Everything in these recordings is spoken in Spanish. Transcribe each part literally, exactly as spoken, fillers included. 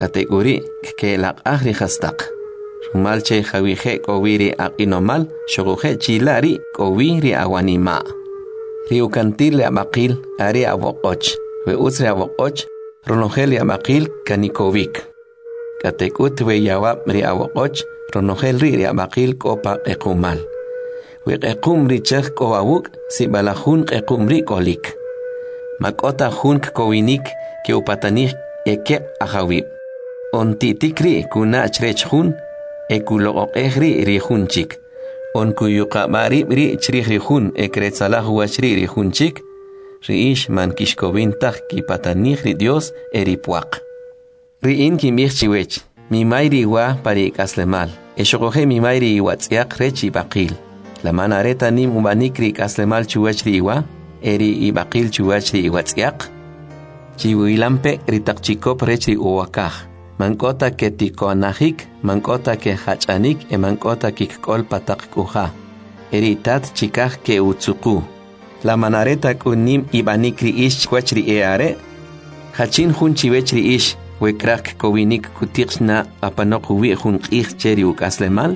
Kategori ke laq ahri khastaq. Rumalche jawihe kowiri aqinomal shoguje chilari kowiri awanima. Riukantil abaqil ari aboqoch. We usre aboqoch ronogel abaqil kanikovik. Katekut we yawab ri aboqoch ronogel ri abaqil kopa equmal. We equm ri chek kowawuk si balahun equm ri kolik. Makota hun kowinik ke upatanik eke ahawib. On titikri kuna chrech hun ekulo ehri ri hunchik. On kuyuqa mari ri chrich ri hun ekretsalah wachri ri hunchik. Riish man kishkovintah ki patanih ri Dios eripuaq. Riin ki mirchiwech. Mi mayri wa pari kaslemal. Eshogoje mi mayri watsiaq rechi baqil. La manareta nim umanikri kaslemal chuwachri wa eri ibaqil chuwachri watsiaq. Chiwilampe ritaqchikop rechi uwakaj. Mankota ke tikonajik, mankota ke hachanik, e mankota kikkol patak kuja. Eritat chikaj ke utsuku. La manareta kunim ibanikri ish kwachri eare. Hachin hun chiwechri ish, wekrak kowinik kutiqna apanokuwi hun qih cheri ukaslemal.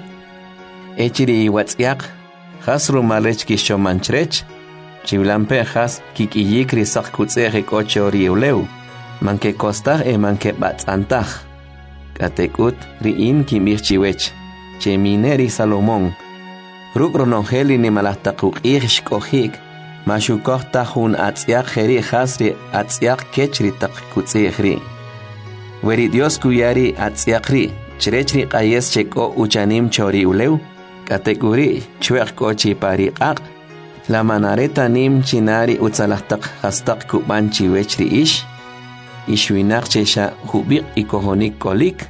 Echiri iwatsiaq, hasru malech kishomanchrech. Chivilampe has kikiyikri sak kutzere koche oriuleu. Manke kostar e manke batzantaj. Katekut riin kimirchiwech. Chemineri Salomón. Rukronongeli ni malahtakuk irish kohik. Mashukokta hun atziak heri hasri atziak kechri tak kutzehri. Weri Dios kuyari atziakri. Chrechri qayes cheko uchanim chori uleu. Katekuri chuek kochi pari ak. La manareta nim chinari utzalahtak hastak kubanchi wechri ish. Ishwinak chesha hubik ikohonik kolik.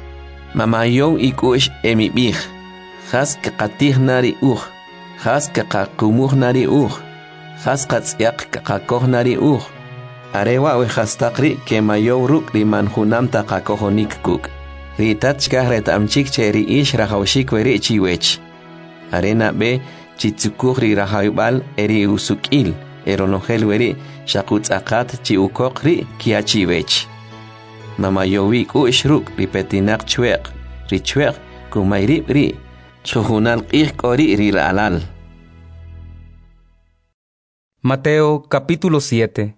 Mamayon ikush emibich. Has ke katih nari uj. Has ke kakumuh nari uj. Has katsyak kakakoh nari uj. Arewa we hastakri ke mayo ruk riman hunam takakohonik kuk. Ritachka retamchik cheri ish rahawshik weri chiwech. Arena be chitsukuhri rahaybal eri usukil. Eronogel weri shakutz akat chi ukokri kiachivech. Mama yowik u ishruk ripetinak chuek, richuek kumayrib ri, chuhunal qih kori ri alal. Mateo capítulo siete.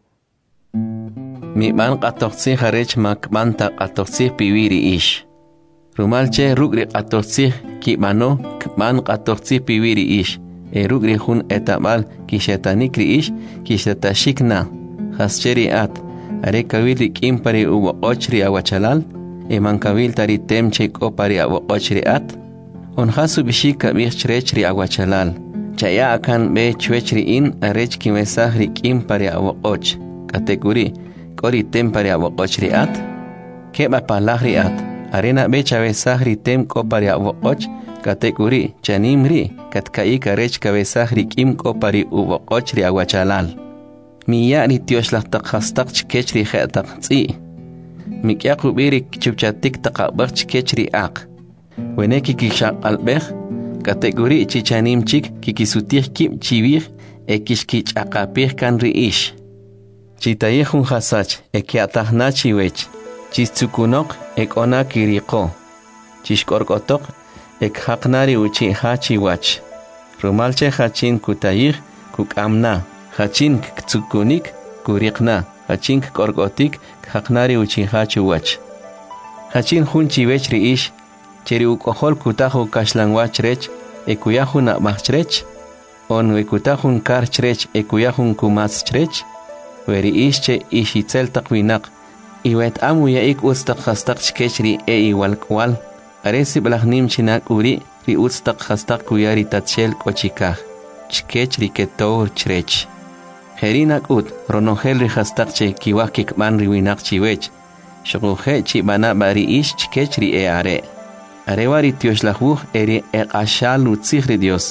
Mi man qatoqsi harech makman ta qatoqsi piwiri ish. Rumalche rugri qatoqsi kibano kman qatoqsi piwiri ish. Erugri hun etabal kishetanikri ish kishetashikna hascheri at are kawili kimpari uwa ochri awachalal eman kawil tari temche kopari awa ochri at on hasu bishika bichrechri awachalal chaya akan be chwechri in arech kimesahri kimpari awa och kategori kori tempari awa ochri at keba palahri at arena be chavesahri tem kopari awa och kategori chanimri katkai karech kabesahri kim kopari uwa ochri awachalal miyari tioshlastak hastak chkechri khetak tsi mikyaku birik chupchatik takabak chkechri ak weneki kishak albeh kategori chichanim chik kikisutir kim chivir ekishkich akapir kan riish chitayehun hasach ekiatahna chiwech chistsukunok ekona kiriko chishkorkotok ek haqnari uchi hachi wach. Rumalche hachin kutayir kukamna. Hachin ktsukunik kurikna. Hachin korgotik haqnari uchi hachi wach. Hachin hunchi wechri ish. Cheri ukohol kutahu kashlan wachrech. Ekuyahun abachrech. On wekutahun karchrech ekuyahun kumaschrech. Weri ishche ishitzel takwinak. Iwet amu yaik ustak hastak chkechri e iwalkwal. Aresi balahnim chinak uri ri utstak hastak kuyari tatshel kochikaj. Chkech riketor chrech. Herinak ut ronogel ri hastak che kiwakik man riwinak chiwech. Shoguhe chibana bari ish chkech ri eare. Arewari tioshlahu eri eqashal utzih ri Dios.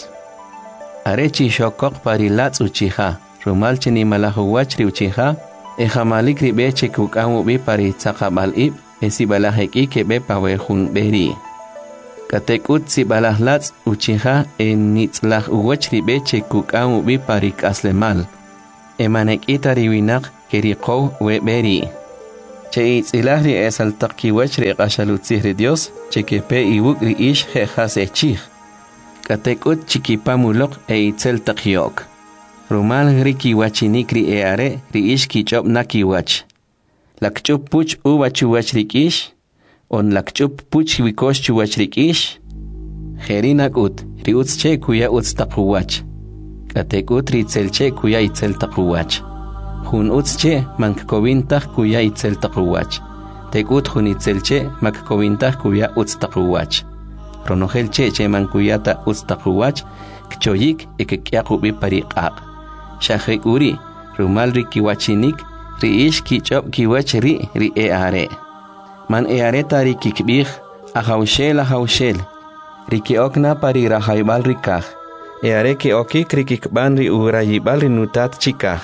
Arechi shokok pari latz uchiha. Rumal chini malahu wachri uchiha. Ejamalik ri beche kukamu bi pari tzakabal ib. Esi balaheki ke be pawehun beri. Katekut si balahlatz uchiha en nitzlah uwachri beche kukamu bi parik aslemal. Emanek itari winak keriko we beri. Che itzilahri es al takiwach ri qashalutzihri Dios, che que pe iwuk ri ish je has echich. Katekut chikipamuloq e itzel takyok. Rumal ri kiwachinik ri eare ri ish kichop nakiwach. Lakchup puch uwa chuwach ri ish, on lakchup puch wikosh chuwach ri ish. Jerinak ut, ri utz che kuya utz takuwach. Katekut ri itzel che kuya itzel takuwach. Hun utzche mankkovintah kuya itzel taquwach. Tekut hun itzelche makkkovintah kuya utz taquwach. Ronogel che che mankuyata utz taquwach, kchoyik ekekyaqubi pariqaq. Shahrik uri, rumal ri kiwachinik, ri ish kichop kiwach ri ri eare. Man eare tari kikbih, ahaushel ahaushel. Ri kiokna pari rahaibal rikah. Eare kiokik ri kikban ri urayibal ri nutat chikah.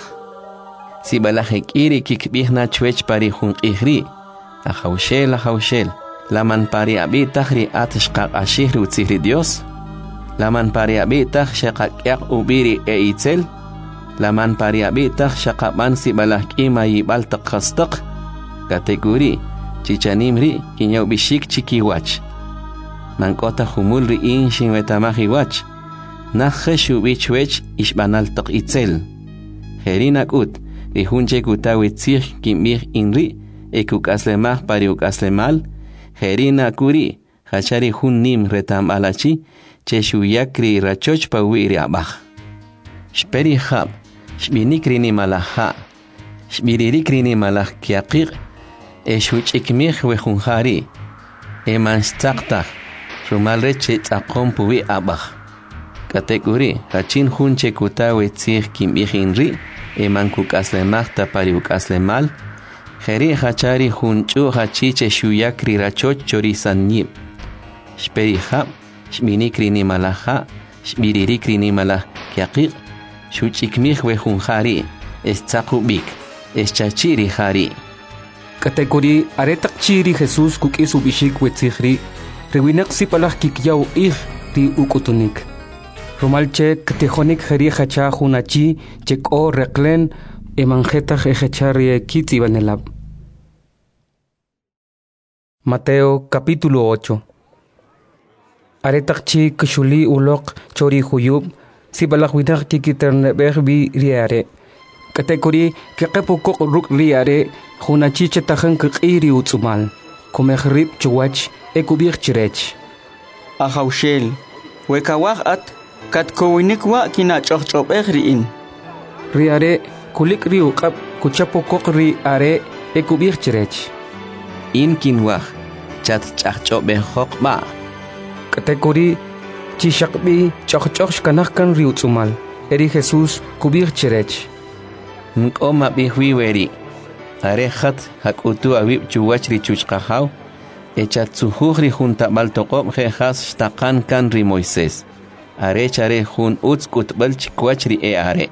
Si balajek iri kikbihna chwech pari hun ihri. Ahaushel, ahaushel. Laman pari abitah ri atishqaq ashihri utzihri Dios. Laman pari abitah shaqaqyak ubiri e itzel. Laman pari abitah shaqaban si balajk ima yibal taqhastaq. Kategori chichanimri kinyaw bishik chikiwach. Mankota humul ri inshin wetamahiwach. Nakhe shubi chwech ishbanal taq itzel. Jerinak ut. Ri hunche kutawi tzih kimih inri, ekuk aslemah pari uk aslemal, jerina kuri, hachari hun nim retam alachi, che shuyakri rachoch pa wiri abah. Shperi hab, shbinik rini malaha, shbiririk rini malah kiaqir, e shuch ikmih we hunhari, e manstaqtah, rumalre che tzaqom puwi abah. Kategori, hachin hunche kutawi tzih kimih inri, eman kuk aslemah tapari uk aslemal, jeri hachari hunchu hachiche shuyakri rachoch chorisan nib. Shperi hab, shminikri ni malaha, shmiririkri ni malah kiaqik, shuchikmih we hunhari, estzaqubik, eschachiri hari. Kategori aretak chiri Jesús kuk isu bishik wetzihri, rewinak si palah kikyaw ih ri ukutunik. Romalche ktejonik jeri hacha hunachi cheko reklen emanjeta ejechari kitzi banelab. Mateo capítulo ocho. Aretakchi kshuli ulok chori huyub si balakwinak kikiternebeh bi riare. Kategori kekepukok ruk riare hunachi chetajan kiri utsumal. Komehrib chuwach ekubir chirech. Ahaushel wekawah at kat kowinikwa kina chochop ehriin. Riare kulik riu kap kuchapokok ri are ekubir chirech. In kinwah chat chachop behok ma. Kategori chishakbi chochoch kanahkan riu tsumal. Eri Jesús kubir chirech. Nkoma bihwi weri. Are hat hakutu awib chuwach ri chuchkahaw. Echat suhuri junta baltoqob jejas shtakan kan ri Moisés. Are chare hun utz kutbal chikwachri e are.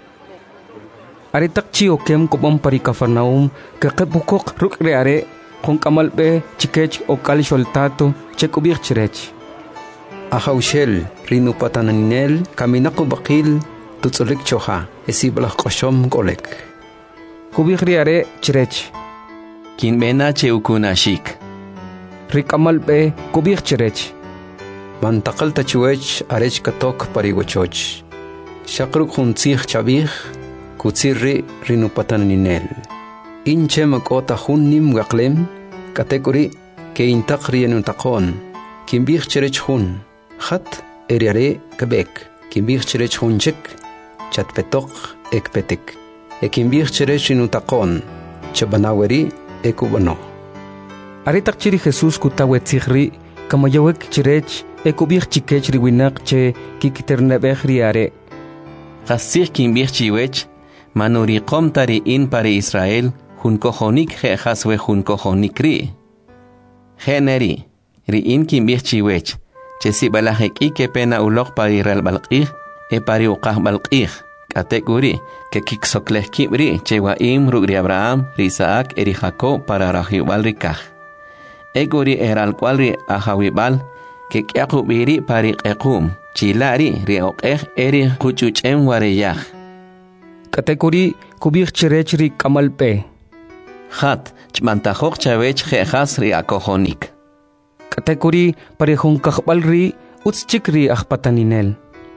Are takchi okem kubom pari Kafarnaum kakepukok ruk re are kung kamalpe chikech o kalisholtato chekubir chirech. Ahaushel rinu pataninel kaminako bakil tutsulik choha esibalak koshom golek. Kubir re are chirech. Kin bena che ukunashik. Rikamalpe kubir chirech. Mantakal tachuech arech katok parigochoch. Shakruk huntzih chabih, kutsirri rinupataninel. Inche makota hunnim gaklem, kategori ke intakri enutakon. Kimbih cherech hun, hat eriare kebek. Kimbih cherech hunchek, chatpetok ekpetek. E kimbih cherech enutakon, chabanaweri ekubano. Aretak chiri Jesús kutawe tzihri, kamayawek chirech, ekubir chikech riwinak che kikiternebeh riare. Qasih kimbih chiwech, manuri qomtari in pari Israel, hun kojonik jejas we hun kojonik ri. Generi, ri in kimbih chiwech, che si balajek ike pena ulok pari ral balqih, e pari uqah balqih. Kategori, que kiksokleh kibri, che wa im rugri Abraham, ri Isaac, eri Jacob para rahiwal rikah. Egori eral kwalri ahawibal, que kiakubiri pari ekum, chilari rioqeh eri kuchuchem wareyah. Kategori kubir chirech ri kamalpe. Hat, chmantajok chavech jejas ri akojonik. Katekuri parehon kahbalri utschikri ahpataninel.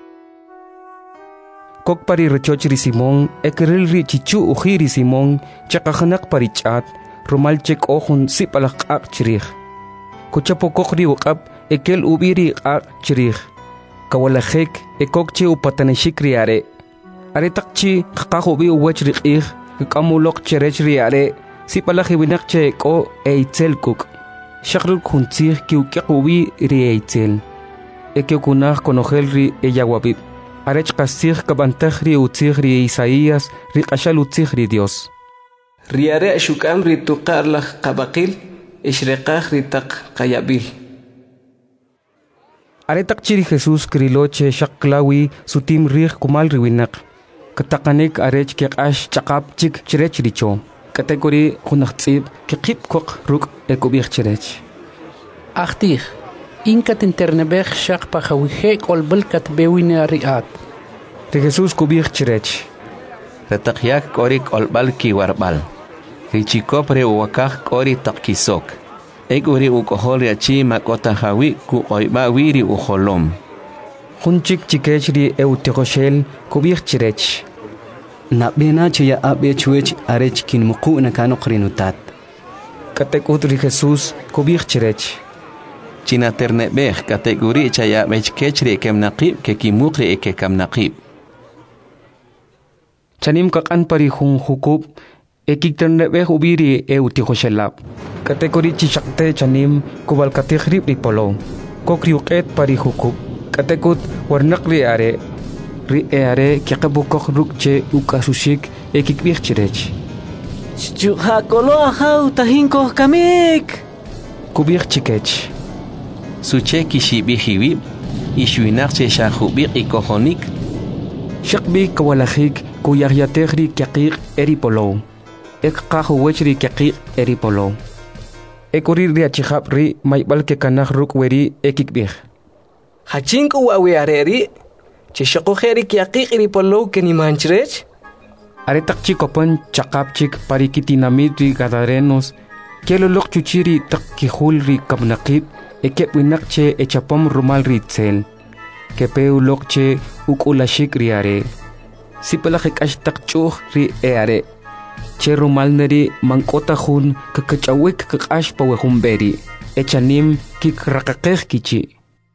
Kok pari rechochri Simón, ekerilri chichu ujiri Simón, chakahanak parichat, romalchek ohun sipalak ak chirich. Kuchapokokri ukab, ekel ubiri ak chirich. Kawalajek, ekokchi upataneshikri are. Are takchi, kakahubi uwachri ik, kamulok cherechri are, sipalak iwinakche ko eitzel kuk. Shakruk huntzir kiukiakubi ri eitzel. Ekeukunach konojelri eyawabib. Arech kastig kabantajri utzigri Isaías ri qashal utzigri Dios. Riare shukam ri tuqarlaj qabaqil ishriqaj ri taq qayabil. Aretak chiri Jesús kriloche shaklawi sutim rih kumal riwinak. Katakanik arech keqash chaqab chik chirech richo. Kategori khunaqtsib keqib koq ruk ekubih chirech. Achtig Inkat internebech shaq pajawihe kolbelkat bewine riat. De Jesús kubih chirech. Retakyak kori kolbal ki warbal. Richikopre uwakak kori takisok. Eguri ukohol yachi makota hawi ku oiba wiri uholom. Hunchik chikechri eutekoshel kubih chirech. Nabena chaya abe chuech arech kin muku nakano krinutat. Katekutri Jesús kubih chirech. China ternebech kategori chaya bechkechri kemnaqib ke kimukri eke kamnaqib. Chanim kakan pari hun hukub ekik ternebech ubiri e utihoshelab. Kategori chishakte chanim kubal kategrib ripolo. Kokri uket pari hukub. Katekut warnakri are. Ri e are kekabukok rukche ukasushik ekik bichirech. Chukakolo ahau tahinko kamik. Kubich chikech. Suche kishibihiwib, ishuinarche shahubik ikohonik. Shakbi kawalajik kuyaryategri kakik eripolo. Ek kahuwechri kakik eripolo. Ekuri riachihapri maibal ke kanah rukweri ekikbih. Hachinku wawiareri, chishakoheri kakik eripolo kenimanchrech. Aretak chikopan chakapchik parikitinamidri gadarenos. Kelo lok chuchiri tak kihulri kabnakib. Ekep winakche echapom rumal ritzel. Kepeu lokche ukulashik riare. Sipalakik ashtak chuh ri eare. Che rumal neri mankota hun kakachawik kakash pawehumberi. Echanim kik rakakeh kichi.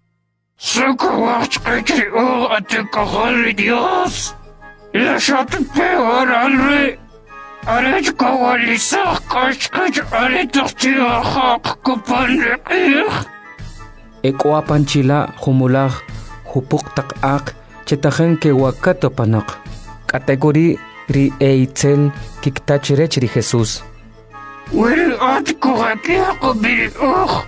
Sakawach kachri o atikahari Dios. Ilashat peor alre. Arech kawalisah kashkach aretakchi ahak kupanrikih. Eko apanchila humulah hupuk tak ak chetahen ke wakato panak. Kategori ri eitzel kiktachirech ri Jesús. Wiri at kuhakiako biri uh.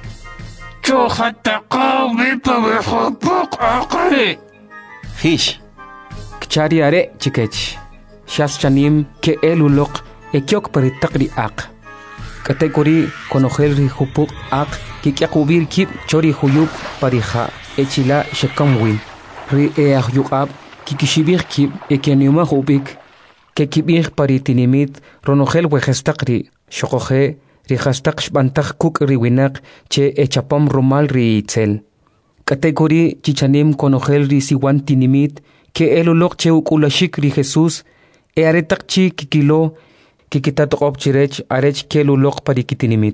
Chohatakaw bipawi hupuk akri. Hish. Kchari are chikech. Shas chanim ke elulok ekyok paritakri ak. Kategori konogel ri hupuk ak kikyakubir kip chori huyuk parija echila shekamwin. Ri each yukab kikishibir kip ekenyuma hubik ke kibir paritinimit ronogel wegestakri shokoje ri hastak shbantak kuk ri winak che echapam romal ri itzel. Kategori chichanim konogel ri siwan tinimit ke elulok che ukulashik ri Jesús e aretakchi kikilo kikitatok chirech arech kelulok parikitinimit.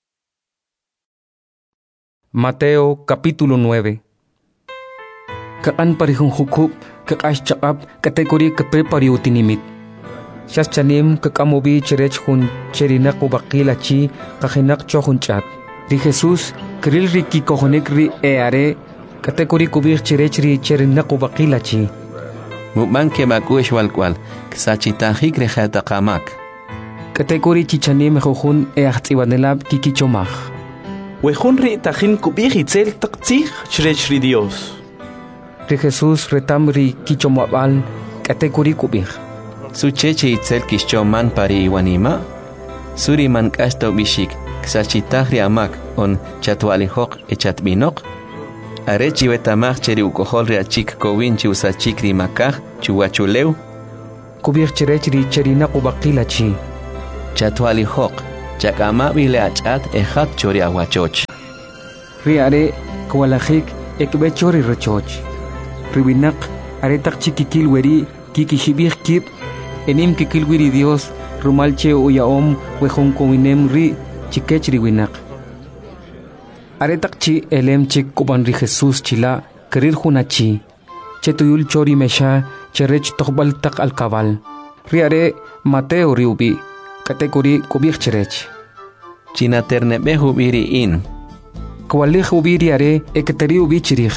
Mateo capítulo nueve. Kakan parihong hukub kakash chakap kategori kape pariutinimit. Shas chanim kakamubi chirech hun cherinak ubakilachi kakinak chohun chat. Ri Jesús kril ri kikohonik ri e are kategori kubir chirech ri cherinak ubakilachi. Mukman ke makuesh walkwal, ksachitahik rejata kamak. Kategori chichanim jojun e achtiwanelab kikichomach. Wejun ri tajin kubih itzel taktzich chrech ri Dios. Ri Jesús retam ri kichomabal kategori kubih. Sucheche itzel kishchoman pari iwanima. Suri man kasto bishik, ksachitahri amak on chatwalihok e chatbinok. Arechi betamach cheri ukohol ri achik kowinchi usachik ri makaj chuwachuleu. Kubir chirech ri cherina kubakilachi. Chatwali hok, chakama bile achat ejat chori aguachoch. Riare kwalajik ekbe chori rachoch. Riwinak aretak chikikil weri kikishibih kip enim kikil wiri Dios rumalche uyaom wehon kominem ri chikech riwinak. Aretak chi elem chik kuban ri Jesus chila kerir hunachi. Chetuyul chori mesha cherech tokbal tak al kabal. Riare Mateo riubi kategori kubih cherech. China ternebe hubiri in. Kwalih hubiri are eketeri ubi chirich.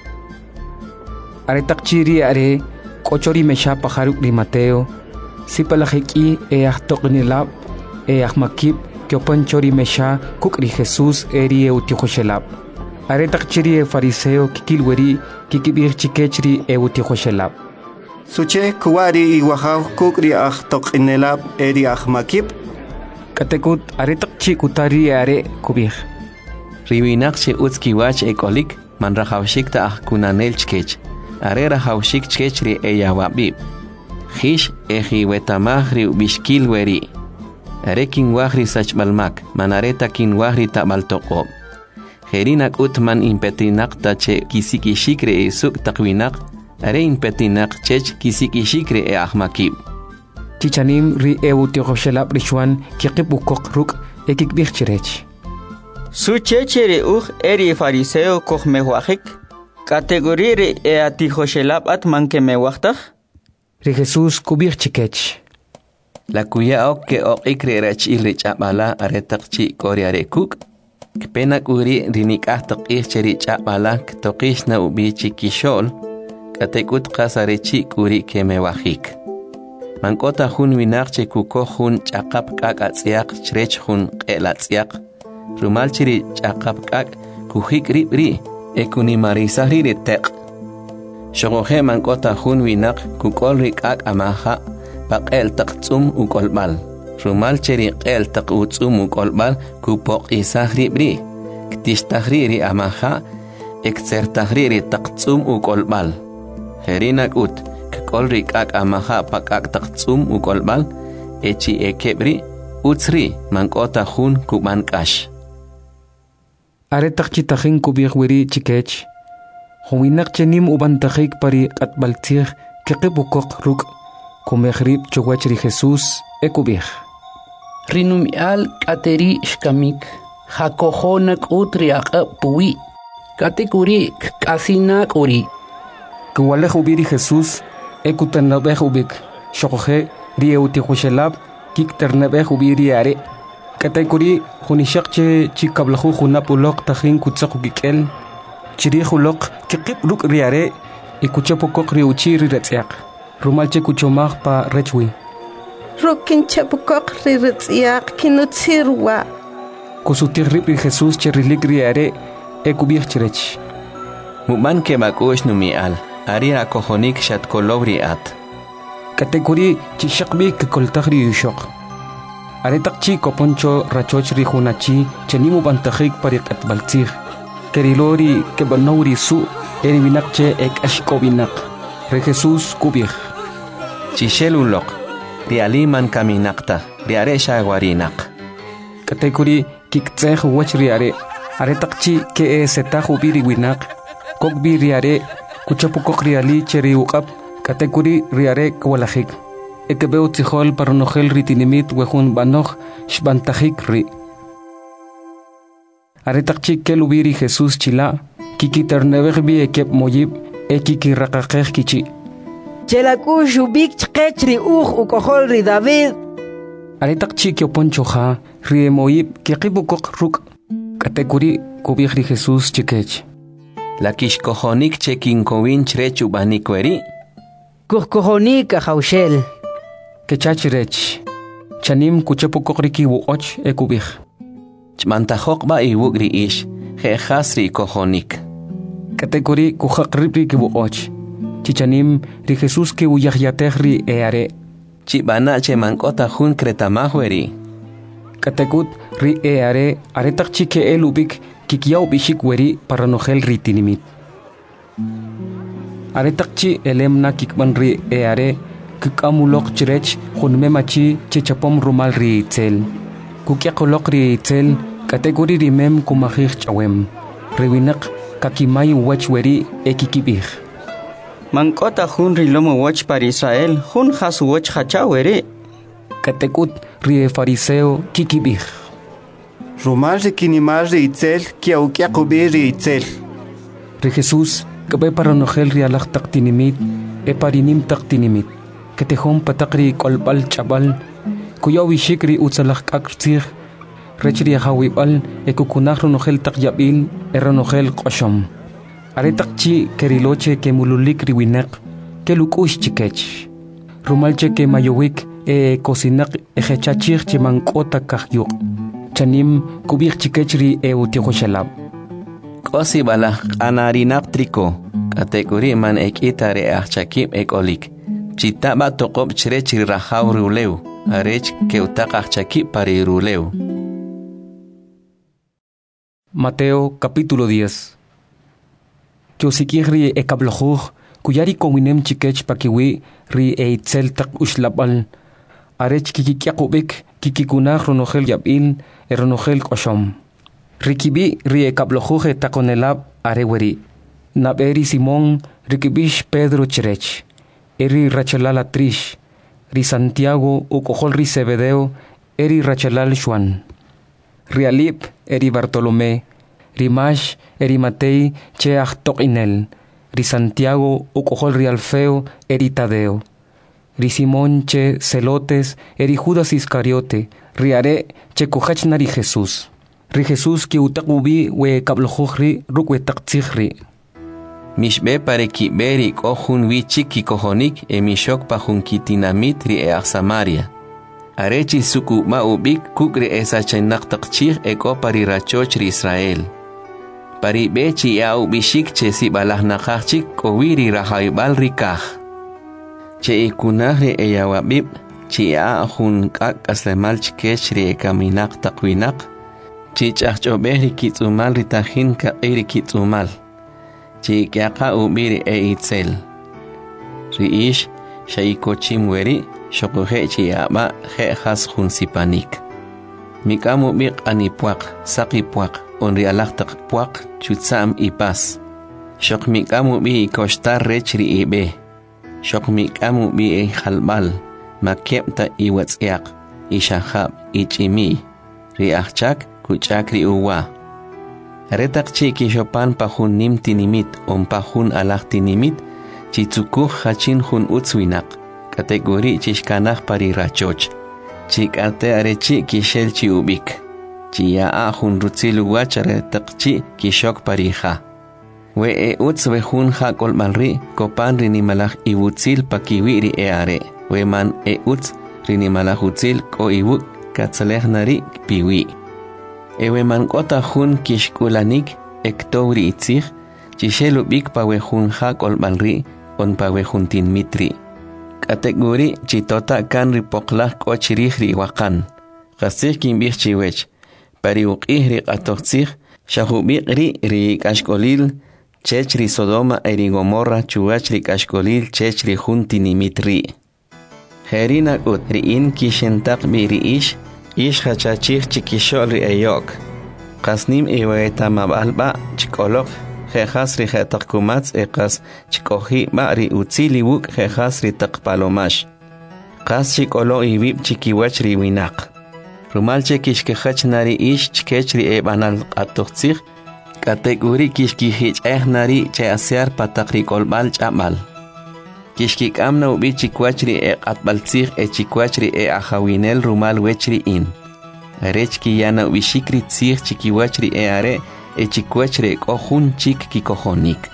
Aretak chiri are kochori mesha pajaruk ri Mateo. Sipalajiki e ahtoknilab e ahmakib kyopan chori mesha kukri Jesus eri eutihoshelab. Aretak chiri e fariseo kikilweri kikibir chikechri e utihoshelab. Suche kuwari iwahaw kukri ahtoknilab eri ahmakib. Katekut aretak chi kutari are kubir. Riwinak che utskiwach ekolik man rahawshikta ah kunanel chkech. Are rahawshik chkechri e yawabib. Hish eji wetamahri bishkil weri. Are kin wahri sachbalmak manareta kin wahri tabaltoqob. Herinak utman impetinak tache kisikishikre e suk takwinak. Are impetinak chech kisikishikre e ahmakib. Chichanim ri eutihoshelab rishwan kikibukok ruk ekikbih chirech. Su chechere uj eri fariseo koj mewajik. Kategorire e atihoshelab atman ke mewajtaj. Ri Jesus kubir chikech. La kuya ok ke ok ikre rach ilrich abala aretak chi kori arekuk. Kpenak uri rinik ahtak icheri chabala ktokish na ubi chikishol. Katekut kasarechi kuri ke mewajik. Mankota hun winak che kuko hun chakap kak atziak chrech hun kelatziak. Rumal chiri chakap kak kuhik ribri ekuni marisahri retek. Shogohe mankota hun winak kukol rikak amaha pakel taktsum ukolbal. Rumal chiri kel tak utsum ukolbal kupok isahri bri. Ktishtahriri amaha eksertahriri taktsum ukolbal. Herinak ut kukol rikak amaha pakak taktsum ukolbal echi ekebri utsri mankota hun kumankash. Aretak chitahin kubir wiri chikech. Huwinak chenim ubantajik pari atbaltir kekibukok ruk kumehrib chowachri Jesus ekubir. Rinumial kateri shkamik. Hakohonak utriak puwi. Katekuri kasinak uri. Kuwalej ubiri Jesus ekutanabej ubik. Shokohe rieutikoshelab kikternabej ubiri are. Katekuri hunishakche chikablahu hunapulok tahin kutsaku kikel. Chiri hulok kikip ruk riare ikuchapokok riuchiri retziak. Rumalche kuchomag pa rechwi. Rukin chapokok riretziak kinutsirwa. Kusutirrip ri Jesus cherilik riare ekubir chirech. Muman ke makush numial. Ari akohonik shatkolobri at. Katekuri chishakbi kikoltagri yushok. Aretak chi koponcho rachoch ri hunachi chenimu bantajik parik atbaltzir. Kerilori kebanori su eri binakche ek ashkobinak. Re Jesus kubir. Chishelulok. Rialiman kaminakta. Riaresha guarinak. Katekuri kiktzeh wach riare. Aretak chi ke e setahu biri winak. Kok bi riare kuchapukok riali cheri uqap. Katekuri riare kwalajik. Ekebeu tijol paronogel ritinimit wehun banoch shbantajik ri. Aretak chi kelubiri Jesus chila kikiternebej bi ekep moyib ekikiraqaqej kichi. Chelaku shubik chqechri uj ukohol ri David. Aretak chi kyoponchoja ri moyib kikibukok ruk. Katekuri kubij ri Jesus chikech. La kishkohonik chekinkowin chrechu banikweri. Kuhkohonik ahaushel. Kechachirech. Chanim kuchapukok riki wuoch ekubij. Chmantajok ba iwugri ish, jehasri kohonik. Kategori kujakripri kibuoch. Chichanim ri Jesus ki uyahyatehri eare. Chibana che mankota hun kretamahweri. Kategut ri eare aretak chike elubik kikiau bishik weri paranogel ritinimit. Aretak chi elemna kikban ri eare kkamulok chirech junme machi chichapom rumal ri itzel kukiakolok ri itzel kategori rimem kumahir chawem rewinak kakimay wachweri ekikibih mankota hun rilomo wach para Israel hun hasu wach hachaweri katekut ri fariseo kikibih rumal ri kinimal ri itzel kiaukiakubi ri itzel ri Jesus kabay paranojel ri alak taktinimit e parinim taktinimit ketehom patakri kolbal chabal kuyawishik ri utsalak aktsir rechri hawibal e kukunak ronojel takyabil e ronojel qoshom aretakchi keriloche ke mululik ri winak ke lukush chikech rumalche ke mayowik e kosinak e hechachir chimankota kahyuk chanim kubik chikech ri e utihoshalab kosi bala anarinak triko kategori man ekitare achakib ekolik chitaba toqob chirechri rahaw ruleu arech ke utaqach chakib pari ruleu. Mateo capítulo diez. Que osikihri e kablojuj kuyari kowinem chikech pakiwi ri e itzel tak ushlabal arech kikikiakubik kikikunaj ronojel yabil e ronojel koshom rikibi ri e kablojuj e takonelab areweri naberi Simón rikibish Pedro chirech eri rachalal Trish ri Santiago ukojol ri Zebedeo eri rachalal Juan Rialip eri Bartolomé, Rimash eri Matei che achtok inel, ri Santiago ukojol ri Alfeo eri Tadeo, ri Simón che Celotes eri Judas Iscariote, riare che kuhachna ri Jesús, ri Jesús ki utakubi we kablojuhri rukwe taktzihri. Mishbe pare kiberi kohun wichik ki kohonik e mishok pahun kitinamit ri e a Samaria. Arechi suku maubik kukri esa chenak takchir eko pari rachoch ri Israel. Pari bechi ya ubishik che si balah nakachik kowiri rahaibal rikah. Che ikunahri e yawabib chi ya ahun kak aslemal chikech ri e kaminak takwinak. Chi chachobehri kitsumal ritahin ka iri kitsumal. Chi kiaka ubiri e itzel. Ri ish shaikochim weri Shokuhe chiyaba he has hun sipanik. Mikamu mik anipuak, sakipuak, onri alaktak puak, chutsam ipas. Shok mikamu bi kostar rechri ibe. Shok mikamu bi e halbal, makepta iwatsiak, ishahab, ichimi. Riachchak, kuchakri uwa. Retak chiki shopan pahun nim tinimit, on pahun alak tinimit, chitsukuh hachin hun utswinak. Kategori chishkanaj pari rachoch. Chikarte arechi kishel chi ubik. Chia ahun rutzil wachare takchi kishok parija. We e utz we hun ha kolmalri kopan rinimalaj iwutzil pakiwiri e are. We man e utz rinimalaj utzil ko iwuk katsalej nari piwi. E we man kota hun kishkulanik ektovri itzig. Chishel ubik pa we hun ha kolmalri on pa we hun tin mitri. Kategori chitota kan ripoklah ko chirihri wakan. Kasih kimbih chiwech. Pari uqihri qatoqsih shahubiqri ri kashkolil chechri Sodoma eri Gomorra chuachri kashkolil chechri juntinimitri. Herina ut ri in kishentak biri ish ish hachachih chikishol ri eyok. Kasnim iweta mabalba chikolok Jejas ri jetak kumats ekas chikohi ba ri utzili wuk jejas ri tak palomash. Kas chikolo ibib chikiwach ri winak. Rumal chekishkehach nari ish chkech ri ebanal atoxtzig. Kategori kishkihich eh nari che asear patak ri kolbal chabal. Kishkik amna ubi chikwach ri e atbaltzig e chikwach ri e ahawinel rumal wech ri in. Arech ki yana ubishik ri tzig chikiwach ri e are e chikwechre kohun chik kikohonik.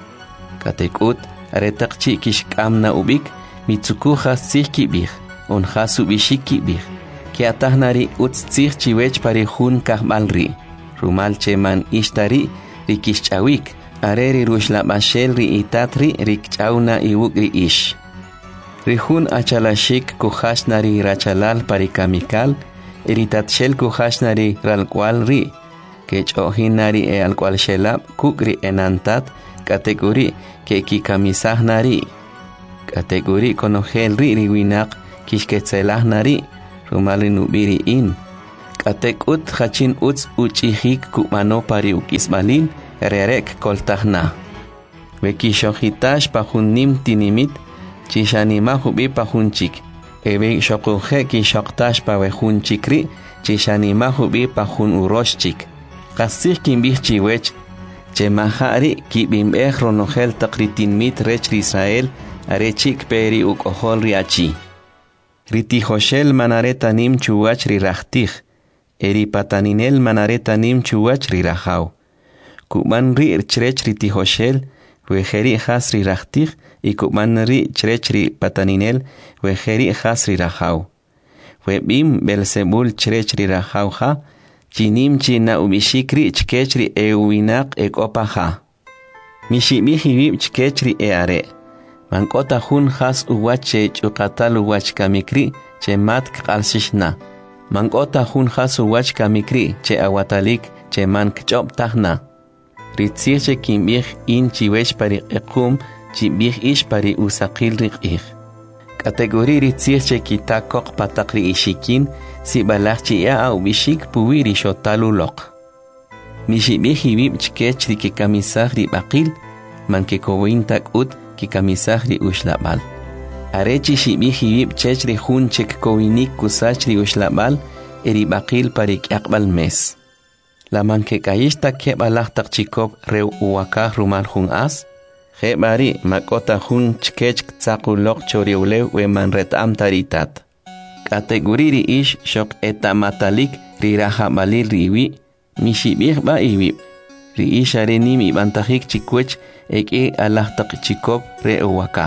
Katekut aretak chikish kamna ubik mitsukuja sihkibih on hasu bishikibih ki atahnari utzig chiwech pari hun kahbalri rumal cheman ishtari rikishchawik areri rushla bashel ri itatri rikchauna iwukri ish rihun achalashik kuhashnari rachalal pari kamikal eritatshel kuhashnari ralkwal ri que chohinari e al cual shelab kukri enantat kategori que kikamisah nari Kategori konogel ri riwinak kishketzelah nari rumali nubiri in. Katek ut hachin uts uchihik kumano pari ukisbalin rerek koltahna. Bekishojitash pahunim tinimit chishanima hubi pahunchik. Ebe shokuhe kishoktash pawehunchikri chishanima hubi pahun uroshchik. Kasih kimbih chiwech chemahari kibimbeh ronogel takritin mit rech Israel arechik peri ukohol riachi. Ritihoshel manaretanim chuwach rirachtih. Eri pataninel manaretanim chuwach rirahau. Kuman ri chrech ritihoshel wejeri has rirachtih y kuman ri chrech ri pataninel wejeri has rirahau. Webim Belzebul chrech rirahau ha chinim china ubishikri chkechri euinak ekopaha. Mishimihibib chkechri eare. Mankota hun has uwache chukatal uwach kamikri che mat kalsishna. Mankota hun has uwach kamikri che awatalik che man kchop tahna. Ritzir che kimbih in chiwech pari ekum chibih ish pari usakil rikih. Kategori ritzir che kitakok patakri ishikin si balach chi ya au bishik puwiri shotalulok. Mishibih hibib chkechri ki kamisah ribakil man ke kowintak ut ki kamisah ri ushlabal. Arechi shibih hibib chechri hun chek kowinik kusach ri ushlabal eri bakil parik yakbal mes. La man ke kayishta ke balach tak chikop reu uwakah rumal hun as. He bari makota hun chkech tsakulok choriulew we man retam taritat. Kategori ri ish shok eta matalik ri rahabalil riwi mishibih ba iwib. Ri ish arenim ibantahik chikwech eke alah tak chikop re uwakah.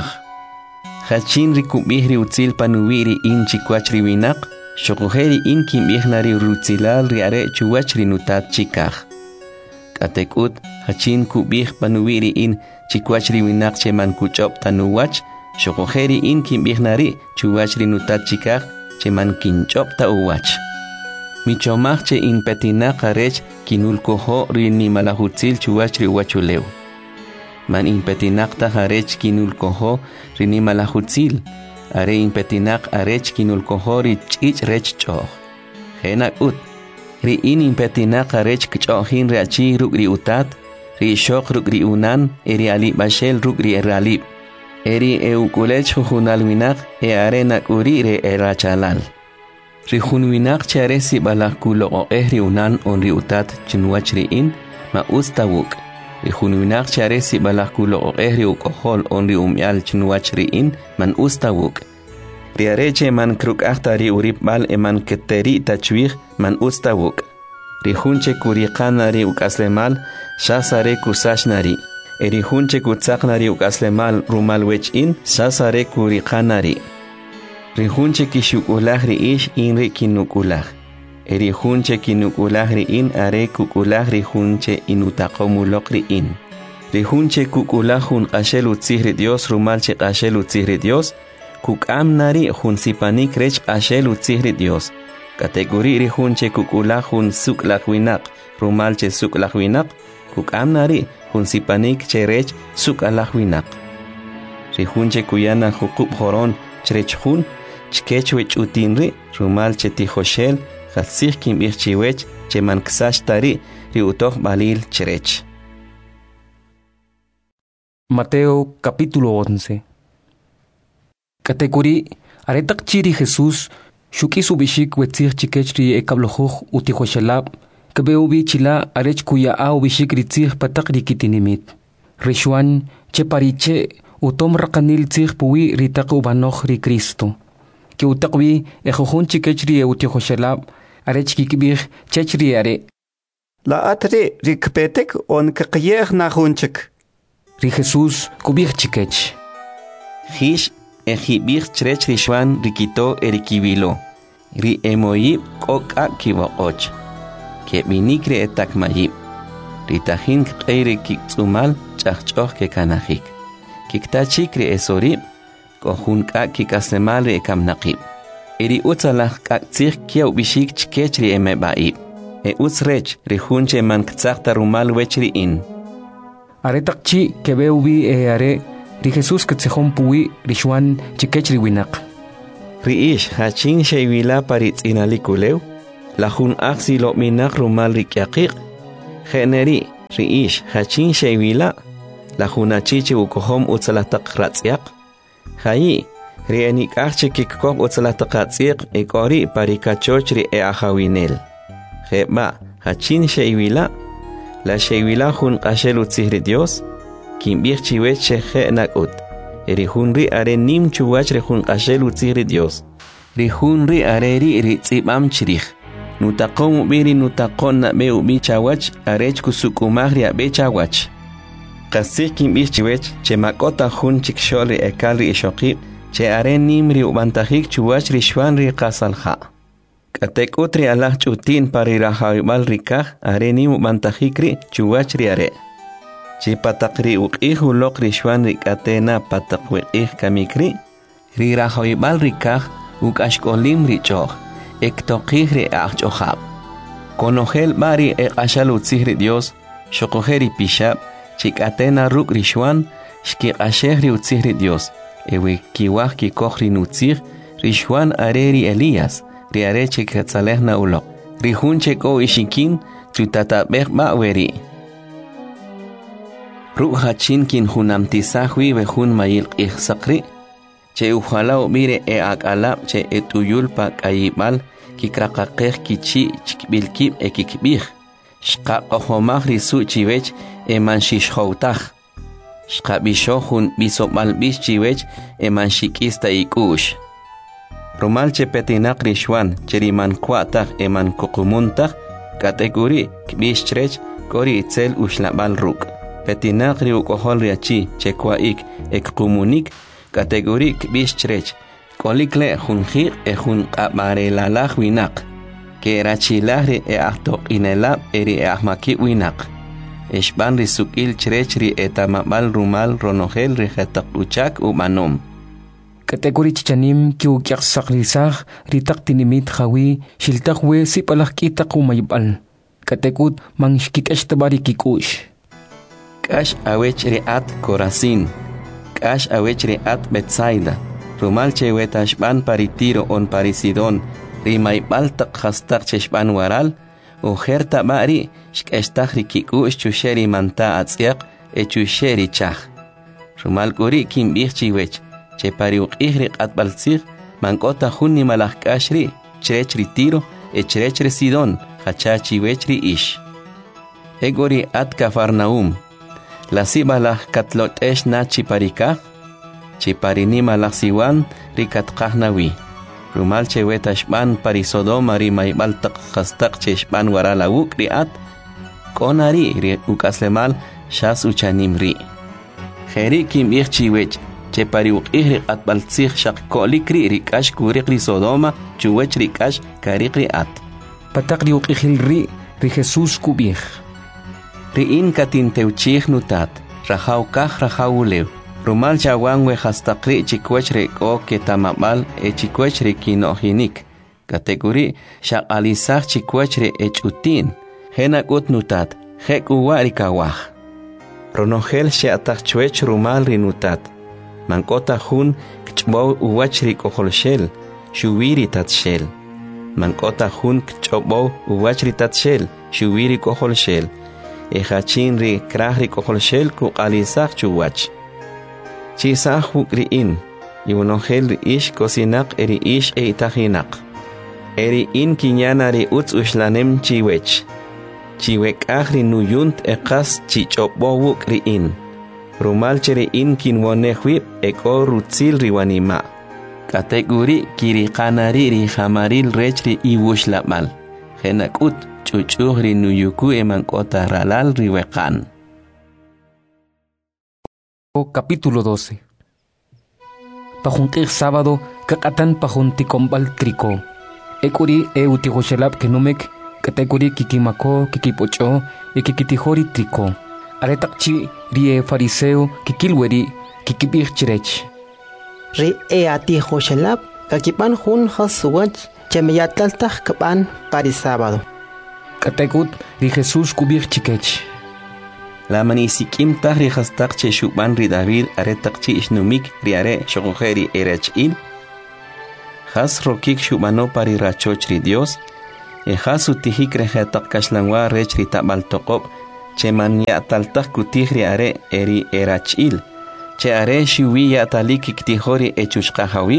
Hachin ri kubih ri utzil panuwi ri in chikwach ri winak. Shokuheri in kimbih nari rutzilal ri are chuwach ri nutat chikah. Katekut hachin kubih panuwi ri in chikwach ri winak cheman kuchop tanuwach. Shokuheri in kimbih nari chuwach ri nutat chikah cheman kinchop ta uwach. Michomach che in petinak arech kinul koho ri ni malahutzil chuwach ri wachulew. Man in petinak ta arech kinul koho ri ni malahutzil. Are in petinak arech kinul koho ri chich rech choh. Henak ut. Ri in in petinak arech kchohin ri achi ruk ri utat. Ri shok ruk ri unan eri alib bashel ruk ri eralib. Eri eukulech jujunal winak e arenak uri re erachalal. Ri jun winak chare si balak kulo o ehri unan on ri utat chinwach ri in ma ustawuk. Ri jun winak chare si balak kulo o ehri ukohol on ri umyal chinwach ri in man ustawuk. Ri areche man kruk ahtari urip bal e man keteri tachwih man ustawuk. Ri junche kuriqana ri ukaslemal shasare kusashnari. Eri junche kutsaknari ukaslemal rumal wech in shasare kuriqanari. Ri junche kishukulah ri ish in ri kinukulah. Eri junche kinukulah ri in are kukulah ri junche inutakomulok ri in. Ri junche kukulah jun qashel utzih ri Dios rumal che qashel utzih ri Dios. Kukam nari jun sipanik rech qashel utzih ri Dios. Kategori ri junche kukulah jun suklak winak rumal che suklak winak. Kukam nari jun sipanik che rech sukalak winak. Ri junche kuyana hukub horon chrech jun chkechwech utinri rumal che tijoshel Hatzich kimbih chiwech che man ksash tari ri utoh balil cherech. Mateo capítulo once. Kategori aretak chiri Jesús shuki subishik wetzich chikech ri ekablojuj utijoshelab kebeubi chila arech kuya au bishik ritzich patak rikitinimit. Rishuan che pariche utom rakanil tzich puwi ritak ubanoj ri Cristo. Que utakwi ejojun chikech ri utijoshelab arech kikibih chechri are. La atre rikpetek on kakiyeh na hunchik. Ri Jesús kubih chikech. Hish ejibih chrech rishwan rikito erikibilo. Ri emoyib koka kibokoch. Que minikre etak mayib. Ritahin kqeire kikzumal chachchoh ke kanahik. Kiktachikre esorib kohun ka kikasemal ekamnaqib. Eri utsalach kaktzich kiaw bishik chkechri emebaib. E utsrech rihunche man ktzachta rumal wechri in. Aretakchi kebeubi e are ri Jesús katsejón puwi rixwan chikech riwinaq. Riish hachin sheywila paritz inalikuleu, la jun aksi lo minak rumal rikiaqiq, generi riish hachin sheywila, la junachichi ukohom utsalataq ratsiaq, hayi rienik arche kikkob utsalataq ratsiq ekori parikachoch ri e ahawinel. Jeba hachin sheywila, la sheywila jun qashel utzihri Dios, kimbir chiwech sheje nakut. Rihunri are nim chuwach rihun qashel utzihri Dios. Rihunri are ri ri tzibam chirich. Nutaqom ubiri nutaqon na be ubi chawach arech kusukumagri abe chawach. Qasik kimbir chiwech che makota jun chiksholi ekali ishoqib che are nim ri ubantajik chuwach rishwan ri qasalha. Katek utri alah chutin pari rahawibal rikah are nim ubantajik ri chuwach ri are. Chi patakri uqih ulok rishwan rikatena patakwiqih kamikri, ri rahoibal rikah ukashkolim richoh, ektoqih ri achchohab. Konogel bari ekashal utzih ri Dios, shokojeri pishab, chikatena ruk rishwan, shkikasheh ri utzih ri Dios, ewe kiwah kikoh ri nutzih, rishwan areri Elías, ri are chikatzalehna ulok, rihun cheko ishikin, tutatabeh ba'weri. Ru hachin kin hunam tisahwi ve hun mayil qihsaqri che uhala ubire e akalab che etuyul pa kayibal kikraqaqeh kichi chikbilkib e kikbih shqa qahomah risu chiwech e manshishhowtah shqa bisho hun bisobal bish chiwech e manshikista ikush rumal che petinak rishwan cheriman kwatah e man kuqumuntah kategori kbish chrech kori itzel ushlabal ruk Petinak ri ukohol riachi chekwaik ek kumunik kategorik bistrech kolikle junjir e jun qabarelalaj winak ke rachilahri e ahtoq inelab eri e ahmaki winak eshban ri sukil chrech ri etamabal rumal ronogel ri khetaq uchak umanom kategori chichanim ki ukyaq sakrisaj ri taqtinimit khawi shiltaq we sipalaj kitaq umaybal katekut mangshkikesh tabari kikush Kash awech riat Corazín, Kash awech riat Betsaida, Rumal chewetashban paritiro on Parisidón, Rimaibal takhastak cheshban waral, Ujerta bari, Shkestak rikikush chusheri manta atziak, e chusheri chach. Rumal kuri kim birchiwech, Che pariuk ihrik at balzir, Mankota hunni malach kashri, Chrech ritiro, e chrech residón, Hachachi wechri ish. Egori at Cafarnaum, La sibalah katlot esh na chiparika, chiparinima la siwan rikat kahnawi. Rumal chewetashban parisodoma rimaibal takhastak cheshban warala wuk riat, konari ri ukaslemal shas uchanim ri. Kheri kim ich chiwech, chepari uk ihri at baltsih shak kolikri rikash kurik ri sodoma, chuwech rikash karik riat. Patak ri uk ihil ri, ri Jesus kubih. Riin katin teuchih nutat, rahaw kah rahaw ulew. Rumal chawan we hastakri chikwech re o ketamabal e chikwech re kinohinik. Kategori shak alisah chikwech re echutin. Henak ut nutat, hek uwari kawah. Ronogel she atak chwech rumal rinutat. Mankota hun kchbow uwach ri koholshel, shuwiri tatshel. Mankota hun kchbow uwach ri tatshel, shuwiri koholshel. E hachin ri krahri koholshel ku alisah chuwach. Chisah hukriin, iunongel ri ish kosinak eri ish e itahinak. Eri in kinyana ri utz ushlanem chiwech. Chiwek ahri nuyunt e kas chichopbowuk ri in. Rumal cheri in kinwonehwip e ko rutzil riwanima. Kategori kiri kanari ri hamaril rech ri iwushlabal. Henakut chuchuh ri nuyuku emankota ralal riwekan. Capítulo doce. Pajunqih sábado, kakatan pajunticombal trico. Ekuri e utihoshelab kenumek, kategori kikimako, kikipocho, e kikitihori trico. Aretakchi rie fariseo, kikilweri, kikibir chirech. Ri e atihoshelab, kakipan hun hasuwach, chemeyatlaltah kapan pari sábado. Kategut ri Jesus kubir chikech. la manisikim tahri hastak che shuban ri David are takchi ishnumik ri are shogojeri erachil has rokik shubano pari rachoch ri Dios e has utihik rehetak kashlangwa rech ri tabal tokop che man ya taltak kutih ri are eri erachil che are shiwi ya talik iktihori echushqa hawib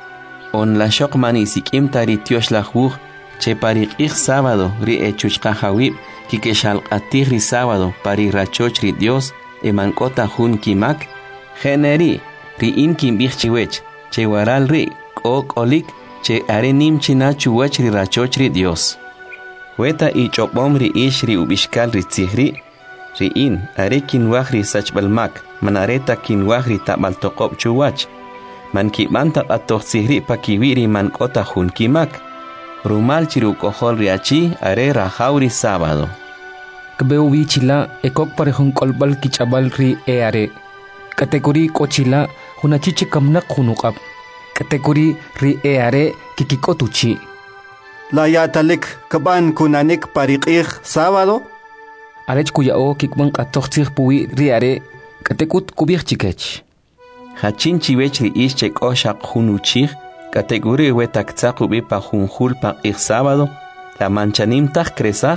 on la shok manisikim tari tiosh lahwuh che pari ik sábado ri echushqa hawib que shalqatir ri sábado pari rachoch ri Dios e mankota hun kimak generi ri in kimbich chiwech che waral ri ok olik che are nim china chuwech ri rachoch ri Dios weta i chopom ri ish ri ubishkal ri tzihri ri in are kinwaj ri sachbalmak manareta kinwaj ri tabal toqob chuwach man kibanta atoh tzihri pakiwiri mankota hun kimak rumal chiru kohol ri achi are rajauri sábado Kbeu bichila ekok parehun kolbal kichabal ri eare kategori kochila hunachiche kamnak hunukap kategori ri eare kikikotuchi la yatalik kaban kunanik pariqih sábado arech kuyao kikban qatoxtih puwi ri are katekut kubich chikech hachin chiwech ri ish koshaq hunuchih kategori wetak tsaqubi pa hunjul pa ih sábado la manchanim taj kresaj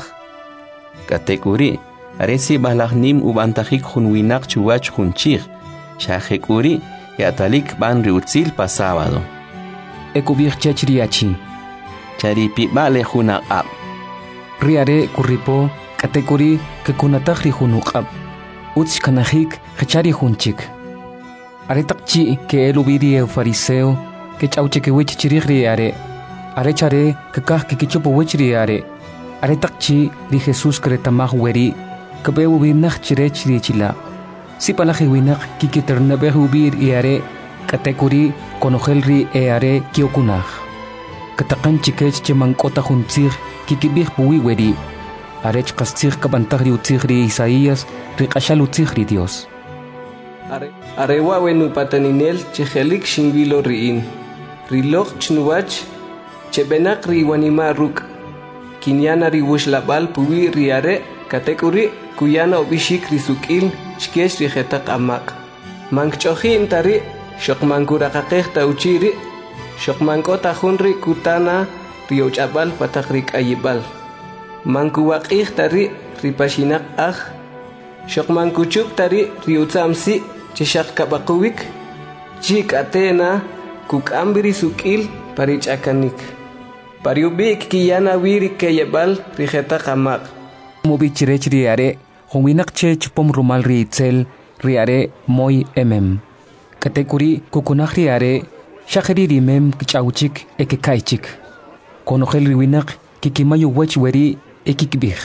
kategori aresi balagnim ubantajik junwinak chuwach junchig shajekuri yatalik ban riutzil pa sábado ekubir chechriachi charipi bale junaqab riare kuripo kategori ke kunatajri junuqab utz kanajik khachari junchik aretakchi ke elubiri fariseo ke chauche ke wich chirigri are arechare ke kah ke kichopo wichri are aretakchi di Jesús kretamah weri kabeu binach chirech chila si palaje winak kikiternabeh ubir iare kategori konojelri eare kiokunaj katakan chikech chemankota juntzig kikibih puwi weri arech kastzig kabantagri utzigri Isaías riqashal utzigri Dios are arewa wenu pataninel chejelik shingwilo riin rilog chnuwach chebenak riwanima ruk Kinyana riwush labal puwi riare kategori kuyana obishik risukil chkesh rijetak amak mankchohi intari shokmankura kakeh tauchiri shokmankota hunri kutana riochabal patakrik ayibal mankuwakih tari ripashinak ah shokmankuchuk tari riutsamsi chishak kabakuwik chik atena kukambiri sukil parichakanik Pariubik kiyana wiri keyebal rijeta kamak. Mobi chirech riare, huminak chech pom rumal riitzel, riare moy emem. Kategori kukunak riare, shakeri rimem kichauchik ekekaichik. Konogel riwinak kikimayu wech weri ekikbih.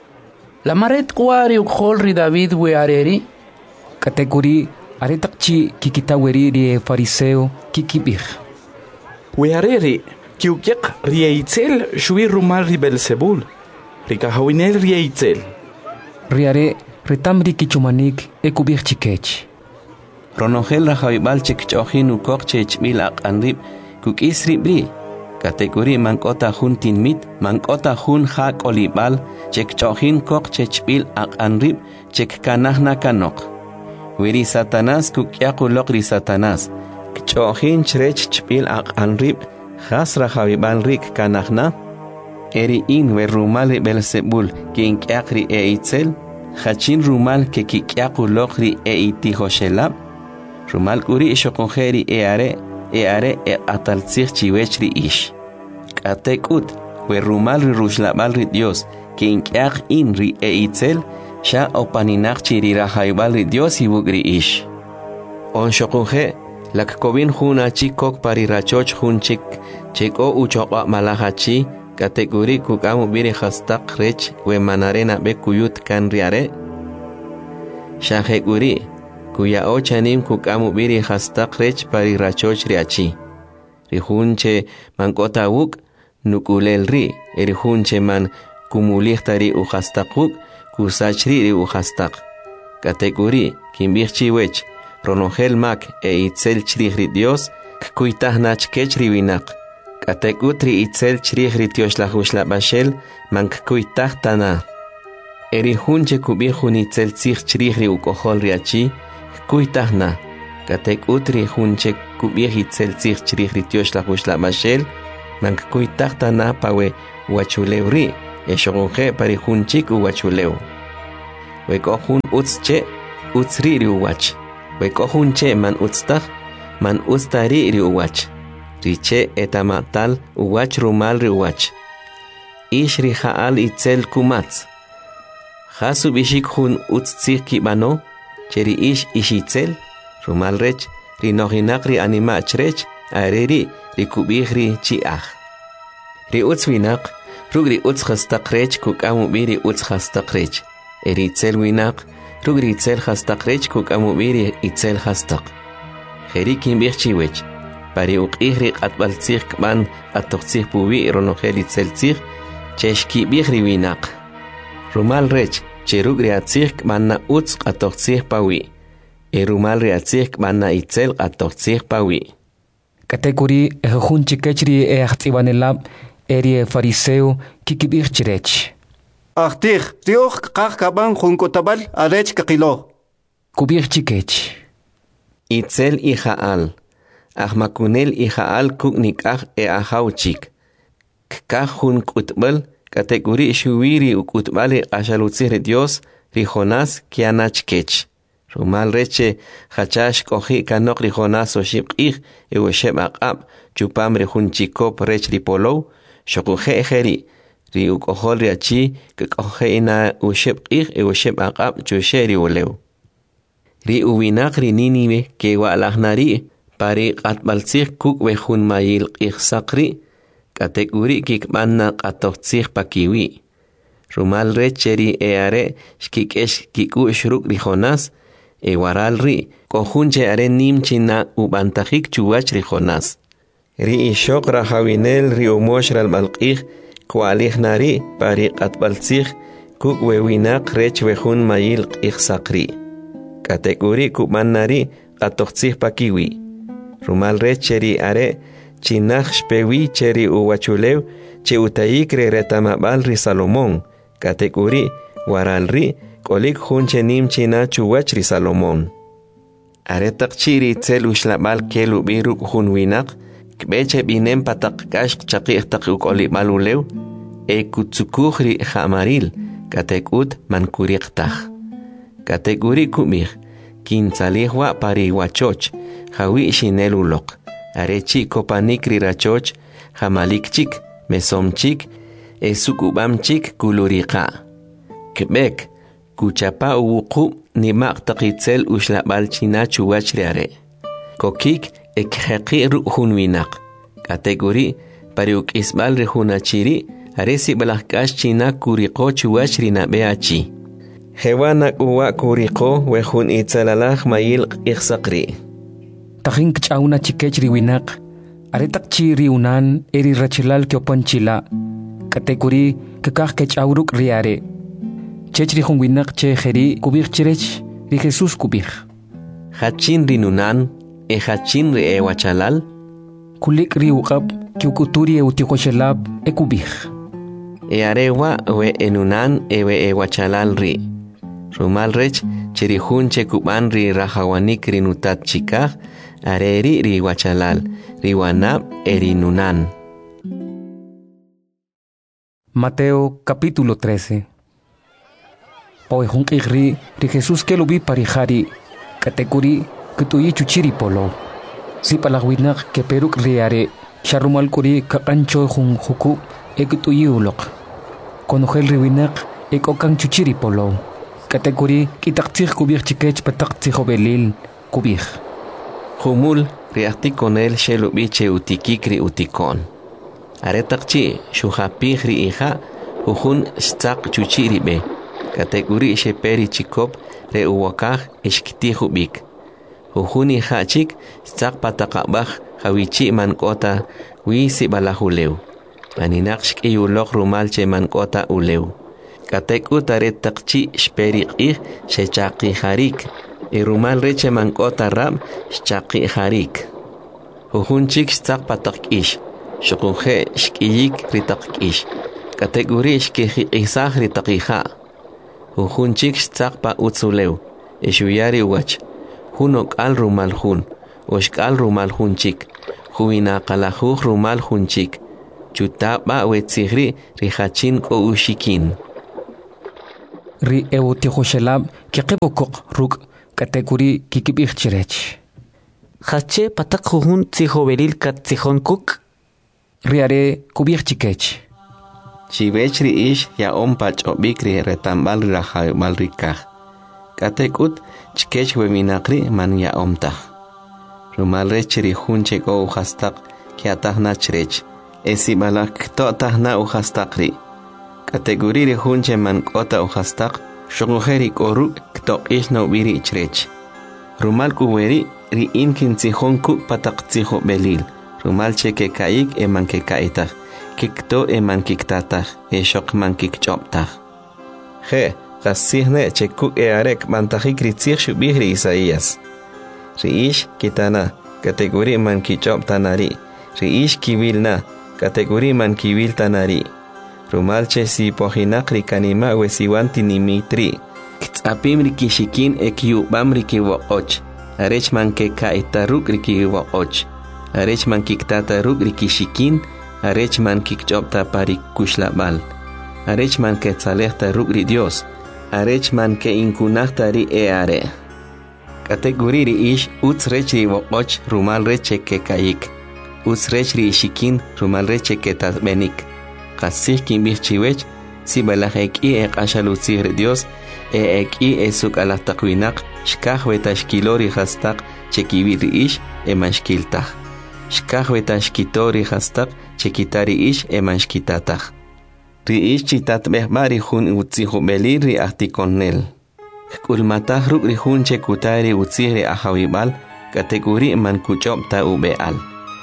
La maret kuari ukhol ri David we areri. Kategori aretakchi kikita weri ri fariseo kikibih. We areri. Kiukiak riaitzel shui rumal ri Belzebul. Rikahawinel riaitzel. Riare retamri kichumanik ekubir chikech. Ronogel rajaibal chekchojin ukok chechbil aqanrib kuk isri bri. Kategori mankota hun tinmit mankota hun hak olibal chekchojin kok chechbil aqanrib chekkanahna kanok. Wiri Satanás kuk yakulok ri Satanás. Kchojin chrech chbil aqanrib Hasra Javibal Rik Kanahna Eri in we rumal Belzebul Kin Kyakri e Itzel Hachin rumal ke Kikyaku Lokri e Itihoshelab Rumal Kuri Shokongeri e are e are e atalzir chiwechri ish Katekut we rumal rushlabal ri Dios Kin Kyak in ri e Itzel Sha opaninak chirira Javibal ri Dios ibugri ish On Shokonghe Lak kobin huna chikok pari rachoch hun chik cheko uchoqa malahachi kategori kukamu biri hastak rech we manarena be kuyut kan riare shaheguri kuya ochanim kukamu biri hastak rech pari rachoch riachi rihunche mankota wuk nukulel ri erihunche man kumulihtari u hastakuk kusachri ri u hastak kategori kimbirchi wech Ronogel mak e itzel chirigri Dios kuitah nach kechri winak katekutri itzel chirigri Dios la hushla bashel mank kuitah tana eri hunche kubi hunitzel tzich chrihri ukohol riachi kuitahna katek utri hunche kubi hitzel tzich chrihri tioshla hushla mashel mank kuitahtana pawe wachulewri eshogunje pari hunchik uwachuleu wekohun utzche utzri ri uwach wekohunche man utztah man ustari ri uwach riche etamatal uwach rumal ri uwach ish ri haal itzel kumatz Hasu bishik hun utztzich kibano, cheri ish ishitzel, rumal rech, ri nohinak ri anima chrech, areri ri kubih ri chiach. Ri utzwinak, rug ri utzchastak rech kukamu biri utzchastak rech. Eri itzel winak, rug ri itzel hastak rech kukamu biri itzel hastak. Jeri kimbich chiwech, pari ukih ri atbaltzich kman atochtzich pubi ronohel itzel tzich, chesh kibih ri winak. Rumal rech, cherug riatzich manna utz qatochtzich pawi. Erumal riatzich manna itzel qatochtzich pawi. Kategori ehun chikechri e achtibanelab eri fariseo kikibir chirech. Achtich, rioch qaq kaban junkotabal arech kakilo. Kubir chikech. Itzel ijaal. Ahmakunel ijaal kuknikaj e ahauchik. Kkaj jun kutbal Kategori shuwiri ukutbali ashalutzir Dios ri Jonás kianach kech. Rumal reche hachash kohi kanok ri Jonás oshib ich e osheb aqab chupam ri hunchikop rech ri polo shokuhe ejeri ri ukohol ri achi ke kohe ina osheb ich e osheb aqab chushe ri uleu. Ri uwinak ri Ninive ke walahnari pari qatbaltzir kuk wehun mayil ich sakri Kategori kikmanna qatochtzich pakiwi. Rumal recheri eare shkikesh kiku shruk ri Jonás e waral ri kohunche are nimchina ubantajik chuwach ri Jonás. Ri ishok rahawinel ri umosh ral malqih kwalih nari pari qatbaltzich kuk wewinak rech wehun mayil qih sakri. Kategori kukmannari qatochtzich pakiwi. Rumal recheri are Chinach shpewi cheri uwachulew che utayikre retamabal ri Salomón. Kategori waral ri kolik hunche nim china chuwach ri Salomón. Aretak chiri tzel ushlabal kelu biruk hun winak. Kbeche binem patak kash chakih tak ukolibal ulew. E kutsukuh ri hamaril. Katekut mankuriktah. Kategori kumir. Kintzalihwa pari wachoch. Hawi shinel ulok. Arechi kopanik rirachoch, hamalikchik, mesomchik, esukubamchik kulurika. Kebek, kuchapa uwuku nimak takitzel ushlabal china chuwachriare. Kokik ekheki ruhunwinak. Kategori pariuk isbal rehunachiri, aresi balakash china kuriko chuwachrina beachi. Hewanak uwa kuriko wehun itzalalach mayil ikhsakri. Tahin kchauna chikech riwinak, aretak chi riunan eri rachilal kyopanchila, kategori kekah kchauruk riare. Chech rihun winak che jeri kubir chirech ri Jesus kubir. Hachin rinunan e hachin ri e wachalal. Kulik riukab kyukuturi e utikoshelab e kubir. E arewa we enunan e we e wachalal ri. Rumal rech cherihun che kuban ri rahawanik rinutat chikah. Areri ri wachalal, ri wanab eri nunan. Mateo capítulo trece. Poehun igri ri Jesús que lo vi parijari, kategori kutuyi chuchiri polo. Si palagwinak que peruk riare, sharumal kuri kakancho hun huku e kutuyi ulok. Konogel riwinak e kokang chuchiri polo. Kategori kitaktir kubir chikech pataktir belil kubir. Humul riakti konel shelu biche utikikri utikon. Aretakchi shuhapihri ija uhun stak chuchiri be. Kategori sheperi chikop re uwakah ishkitihu bik. Uhun ija chik stak patakabah hawichi mankota wisi balahuleu. Maninak shkiyulok rumalche mankota uleu. Katekut aretakchi shperi ih shechaki harik. Irumal reche mankota rab shchaqi harik. Uhunchik stak patak ish. Shukunhe shkiyik ritak ish. Kategori shkihi isah ritak iha. Ujunchik xtzaqpa utzuleu, eshuyari wach, hunok al rumal hun, oshkal rumal hunchik, huina kalajuj rumal hunchik, chutapa wetzigri rihachin ko ushikin. Ri eutihoshelab kikibukuk ruk kategori kikibirchirech. Hache patak jujun tzijoberil kat tzijonkuk. Riare kubirchikech. Chibechri ish ya ompach obikri retambal rahaymal rikaj. Katekut chkech weminakri man ya omtaj. Rumalrechri hunche go uhastak kiatah nachrech. Esi balak to tahna uhastakri. Kategoriri hunche man kota uhastak. Shogojeri koru kto ish no biri chrech. Rumal kuweri ri inkin tzijonku patak tzijo belil. Rumal cheke kaik eman ke kaitaj. Kikto eman kiktatah, e shok man kikchoptah. Je, gasihne chekuk e arek mantajik ritzich shubihri Isaías. Riish kitana, kategori man kichop tanari. Riish kivilna, kategori man kivil tanari. Rumalche si pohinak rikanima wesiwanti nimitri. Ktsapim rikishikin e kiubam rikiwoch. Arech man ke kaitaruk rikiwoch. Arech man kiktataruk rikishikin. Arechman kikchopta parik kushlabal. Arechman ke tzalehta rugri Dios. Arechman ke inkunahta ri eare. Kategoriri ish utzrechri wokoch rumal reche ke kayik. Utzrechri ishikin rumal reche ke tasbenik. Kasih kimbihchiwech si balaheki e kashalutzir Dios e eki e suk alahtakwinak shkah wetashkilori hastak chekibiri ish e mashkiltah. Shkah wetashkitori hastak chekitari ish emanshkitataj. Ri ish chitat behbari hun utzihu beliri ahtikonel. Kulmatah ruk ri hun chekutari utzihri ahawibal kategori man kuchopta ubeal.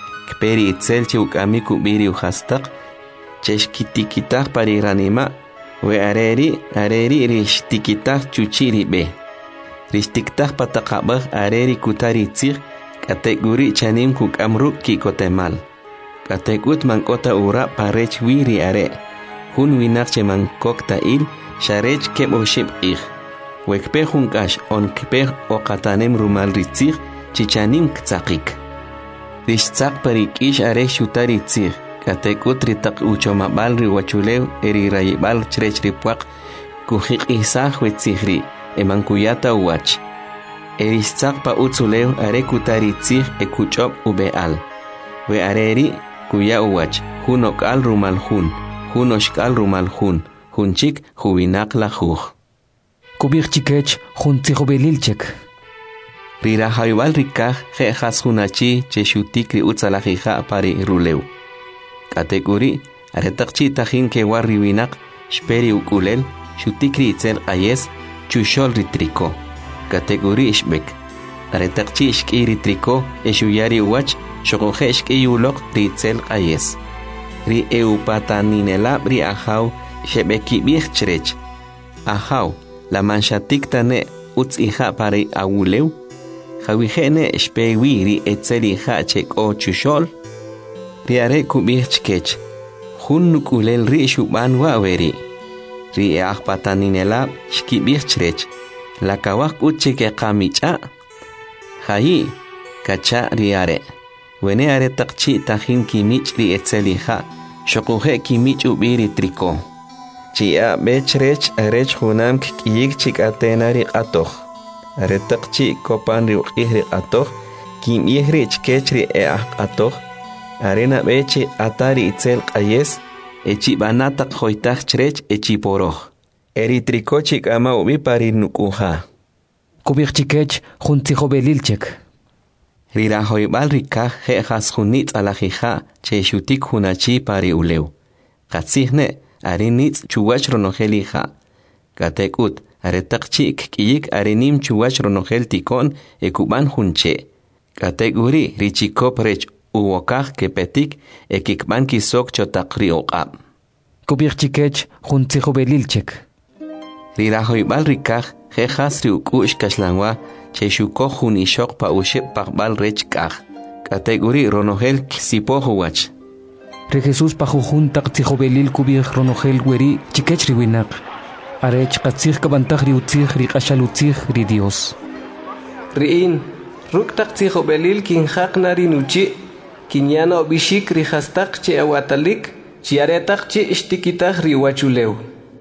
Kperi itzel cheukami kubiri uhastak cheshkitikitah pari ranima we areri areri rishtikitah chuchiri be. Rishtiktah patakabah areri kutari itzih kategori chanim kuk amruk kikotemal. Katekut mankota ura parech wiri are. Hun winarche mankokta il, sharech kebo ship ich. Wekpe hunkash on kpe o katanem rumal ritzich, chichanim ktsakik. Rishtsak parik ish are shutari tzich. Katekut ritak uchomabal riwachulew eri rayibal chrech ripuak, kuhik isah wetzichri, emankuyata uwach. Eristsak pa utzulew are kutari tzich e kuchop ubeal. We areri kuya uwach, hunok al rumal hun, hunoshk al rumal hun, hunchik huinak la juj. Kubirchikech huntzihobelilchek. Rira haywal rikaj jejas hunachi cheshutikri utzalajija pari ruleu. Kategori, aretakchi tajin ke warri winak, shperi ukulel, shutikri itzel ayes, chushol ritriko. Kategori ishbek. Aretakchi ishki ritriko, eshuyari uwach, Shogojesh ke yulok ritzel ayes. Ri eupataninelab ri ahaw shebeki bichtrech. Ahaw la manchatik tane utz ija pare awuleu. Jawihene shpewi ri etzeli ha chek o chushol. Ri are kubichkech. Hun nukulel ri shuban waweri. Ri eahpataninelab shki bichtrech. La kawak utcheke kamicha. Hayi kacha ri are. Wene are takchi tajin kimich ri etzeliha, shokuje kimich ubiri triko. Chia bechrech arech hunam kiyik chik atenari atoh. Are takchi kopan ri ukihri atoh, kim ihrich kechri e atoh. Arena beche atari itzel ayes, echi banatak hoitach chrech echi poroh. Eri triko chik ama ubi pari nukuha. Kubirchikech huntihobelilchek. Rira hoibal rikaj jejas junitz alajija che shutik hunachi pari uleu. Katzihne arinitz chuwach ronojelija. Katekut aretakchik kiyik arinim chuwach ronojel tikon ekuban hunche. Kateguri richikop rech uwokaj kepetik ekikban kisok chotakri oqab. Kubirchikech huntihobelilchek. Rira hoibal rikaj jejas riukush kashlangwa cheshuko hunishok pa ushep pakbal rech kaj. Kategori ronojel sipohuwach. Re Jesús pajujun tak tihobelil kubir ronojel weri chikech riwinak. arech qatzig kabantag ri utzig ri qashalutzig ri Dios. Riin, ruktak tsijo belil kin haqna ri nuchi, kin yano bishik ri hastak che awatalik, chi aretak che ishtikitak ri wachuleu.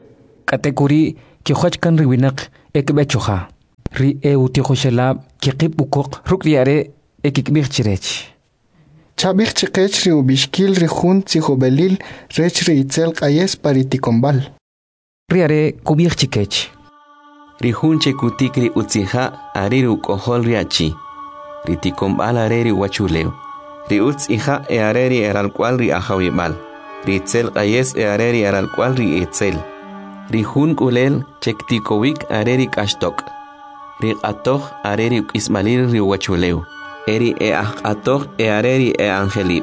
Katekuri ki khachkan ri winak ekbechoha. Ri e utihoshelab ki qib ukok ruk ri are ekikbir chirech. Chabich chiqech ri ubishkil ri jun tsijo belil rech ri itzel qayes paritikombal. Ri are kubir chikech. Ri jun che kutik ri utzija ari ri ukohol ri achi. Ri tikombal are ri wachuleu. Ri utz hija e are ri eral cual ri ajawimal. Ri itzel qayes e are ri eral cual ri itzel. Ri jun kulel chektikowik are ri kashtok. Ri atoh are ri ismalir ri wachuleu. Eri e atoh e areri e angelib.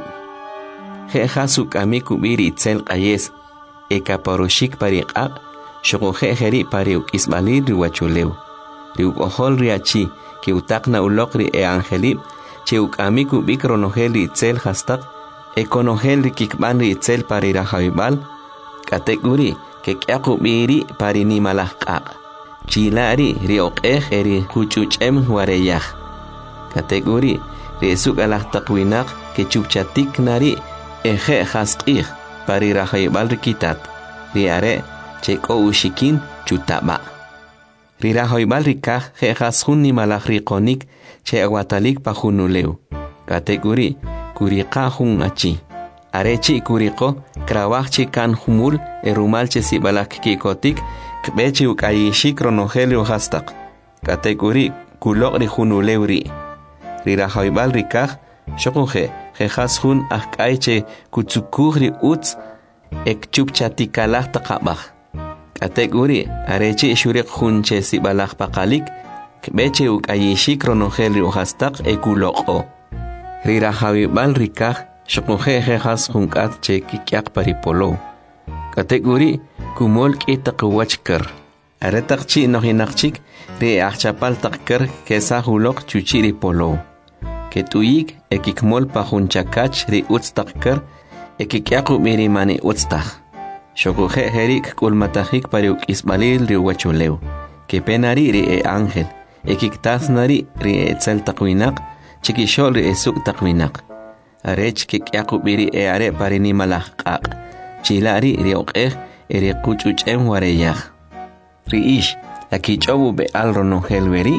Jeja su kamiku biri itzel qayes. E kaparoshik pariqaq. Shogoje jeri pariuk ismalir ri wachuleu. Ri ukohol ri achi. Ki utakna ulokri e angelib. Che ukamiku bikronogel ri itzel hastak. E konogel ri kikban ri itzel parirajawibal. Kateguri ke kyaku biri parinimalaqaq. Chilari ri oqej eri kuchuchem wareyaj. Kategori resuk alah takwinak ke chupchatik nari eje hasqih parirajayibal rikitat riare cheko ushikin chutaba rirajayibal rikaj je hasun ni malaj riqonik che aguatalik pajunuleu. Kategori kuriqa jun achi arechi kuriqo krawajchi kan humul erumal che sibalak kikotik kbechi ukayishik ronogelio hastaq. Kategori kulok ri junuleu ri Rirajawibal rikaj, shokunje, jejas jun akaiche kutsukugri utz, ek chupchatikalah takabaj. Kategori, areche shurik jun che sibalaj pakalik, kbeche ukayishik ronogel riojastak ekuloko. Rirajawibal rikaj, shokunje jejas jun kat che kikyak paripolo. Kategori, kumol kitakwachker. Aretakchi nohinakchik, ri achapal takker kesahulok chuchiri polo. Ketuyik ekikmol pajunchakach ri utztakker ekikyaku mirimani utztak. Shokuje herik kulmatajik pariuk ismalil ri wachuleu. Kepenari ri e ángel. Ekiktasnari ri e etzel takwinak. Chikishol ri e suk takwinak. Arech kikyaku miri e are parini malajqaq. Chilari ri oqej e ri kuchuchem wareyaj. Riish, la kichobu be al ronogel veri.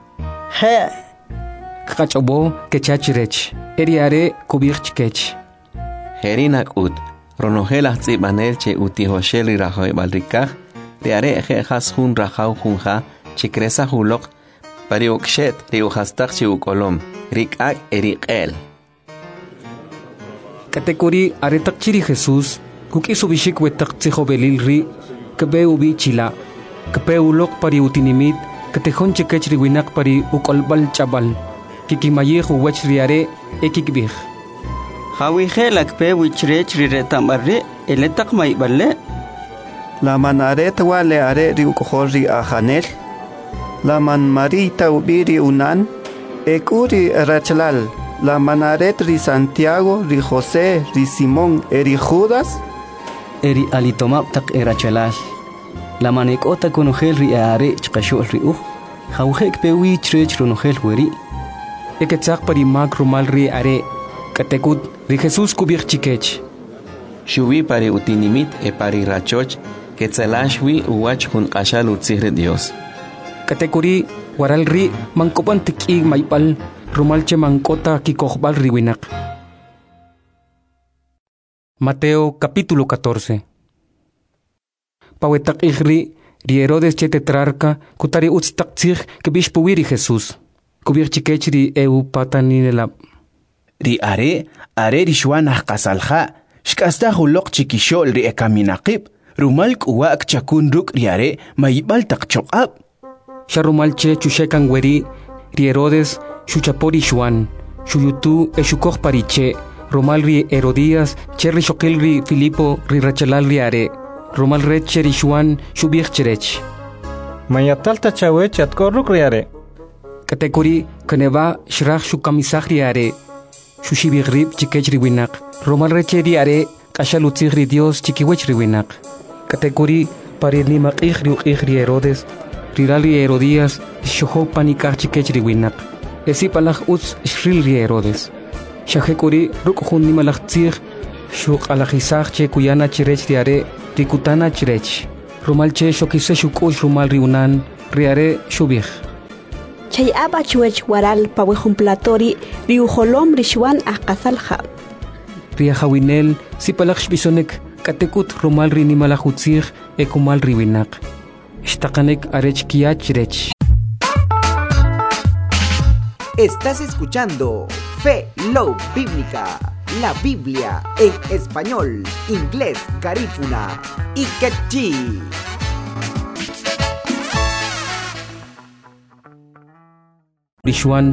He. Kachobo que chachirech. Eriare kubirchkech. Herinak ut. Ronogel azzibanel che utihoshel y rajoy balrikaj. Riare jejas jun rajau junja. Chikresa julok. Pariukshet riujastak chiukolom. Rikak erikel. Katekuri aretak chiri Jesús. Kukisubishik wetak tzihobelil ri. Kebe ubi chila. Kpe ulok pari utinimit, katehon chekech riwinak pari ukolbal chabal, kikimayih uwech riare ekikbih. Hawije la kpe wichrech riretambarre, eletak maiballe. La manaret wale are ri ukohori ajanel. La man marita ubiri unan. Ekuri rachlal. La manaret ri Santiago, ri José, ri Simón, eri Judas. Eri alitomap tak erachalal. La manekota konogel ri are chqashol ri uh. Hawjek pewi chrech ronogel weri. Eketsak pari mak rumal ri are. Katekut ri Jesús kubir chikech. Shubi pari utinimit e pari rachoch. Ketzalashwi uwach hun qashal utzihre Dios. Katekuri waral ri mankopan tiki maipal. Rumalche mankota kikohbal ri winak. Mateo capítulo catorce. Pawetak ihri, ri Herodes che tetrarca, kutari utstak tzig kebishpuwiri Jesús. Kubir chikech ri eu pataninelab. Ri are, are ri shwanah kasalha, shkasta hulok chikishol ri ekaminaqib, rumalk uwak chakun ruk ri are, maibal tak chokab. Sharumalche chushekan weri, ri Herodes, shuchapori shwan, shuyutu e shukoh pariche, rumal ri Herodías, cherri shokil ri Filipo, ri rachalal ri are. Romal reche rishuan shubich cherech. Mayatalta chawech at korruk riare. Katekuri kaneva shrach shukamisach riare. Shushibigrib chikech riwinak. Romal reche riare kashalutzig ri Dios chikiwech riwinak. Katekuri parid ni maqih riu ri Herodes rirali Herodías shohopani kachikech riwinak esi palaj uts shril ri Herodes shahekuri ruk hun ni malachtzir shuk alajisach che kuyana chirech riare rikutana chirech rumal che shokise shukush rumal riunan riare shubich chay aba chuech waral pawejumplatori riujolom rishwan aqasalja riajawinel sipalaj bisonek katekut rumal rinimalajutzir ekumal riwinak Ishtakanek arech kiachrech. Estás escuchando Fe Love Bíblica, la Biblia en español, inglés, garífuna y quechí. Rishwan